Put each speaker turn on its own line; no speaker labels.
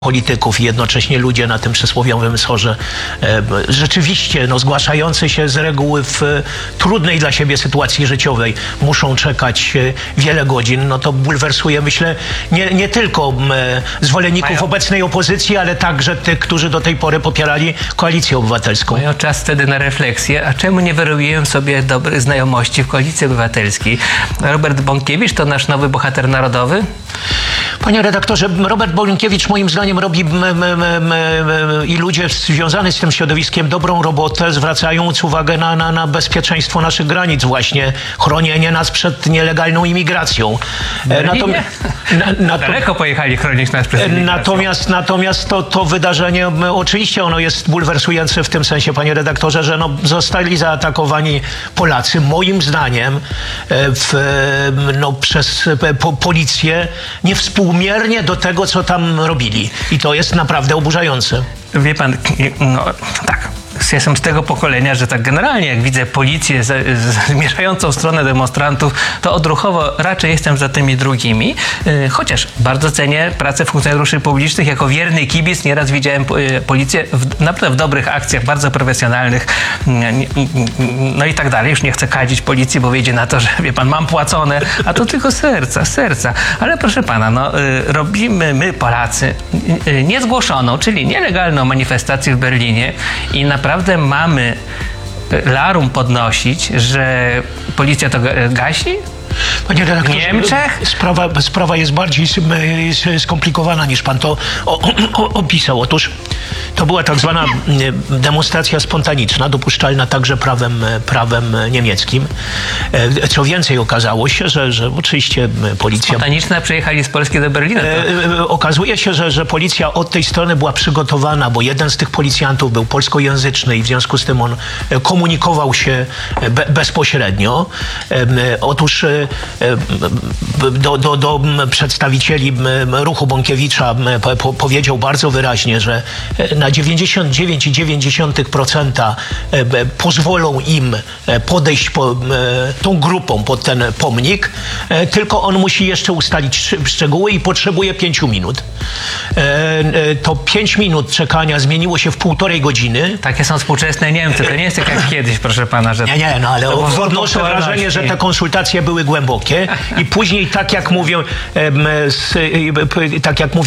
polityków i jednocześnie ludzie na tym przysłowiowym sorze rzeczywiście zgłaszający się z reguły w trudnej dla siebie sytuacji życiowej muszą czekać wiele godzin, no to bulwersuje, myślę, nie tylko zwolenników obecnej opozycji, ale także tych, którzy do tej pory popierali Koalicję Obywatelską.
Mają czas wtedy na refleksję, a czemu nie wyrobiłem sobie dobrych znajomości w Koalicji Obywatelskiej? Robert Bąkiewicz to nasz nowy bohater narodowy?
Panie redaktorze, Robert Bąkiewicz moim zdaniem robi i ludzie związani z tym środowiskiem dobrą robotę, zwracając uwagę na bezpieczeństwo naszych granic właśnie, chronienie nas przed nielegalną imigracją.
Daleko pojechali chronić nas przed imigracją.
Natomiast to wydarzenie, oczywiście ono jest bulwersujące w tym sensie, panie redaktorze, że zostali zaatakowani Polacy, moim zdaniem, przez policję niewspółmiernie do tego, co tam robili. I to jest naprawdę oburzające.
Wie pan, tak. Jestem z tego pokolenia, że tak generalnie jak widzę policję zmierzającą w stronę demonstrantów, to odruchowo raczej jestem za tymi drugimi. Chociaż bardzo cenię pracę funkcjonariuszy publicznych. Jako wierny kibic nieraz widziałem policję naprawdę w dobrych akcjach, bardzo profesjonalnych. No i tak dalej. Już nie chcę kadzić policji, bo wyjdzie na to, że wie pan, mam płacone, a to tylko serca. Ale proszę pana, robimy my Polacy niezgłoszoną, czyli nielegalną manifestację w Berlinie i naprawdę mamy larum podnosić, że policja to gasi?
Panie redaktorze,
w Niemczech?
Sprawa jest bardziej skomplikowana niż pan to opisał. Otóż to była tak zwana demonstracja spontaniczna, dopuszczalna także prawem niemieckim. Co więcej, okazało się, że oczywiście policja...
Spontaniczna przyjechali z Polski do Berlina.
Okazuje się, że policja od tej strony była przygotowana, bo jeden z tych policjantów był polskojęzyczny i w związku z tym on komunikował się bezpośrednio. Otóż do przedstawicieli ruchu Bąkiewicza powiedział bardzo wyraźnie, że na 99,9% pozwolą im podejść tą grupą pod ten pomnik, tylko on musi jeszcze ustalić szczegóły i potrzebuje 5 minut. To 5 minut czekania zmieniło się w 1,5 godziny.
Takie są współczesne Niemcy. To nie jest tak jak kiedyś, proszę pana, że...
Nie, ale odnoszę wrażenie, że te konsultacje były głębokie i później, tak jak mówią,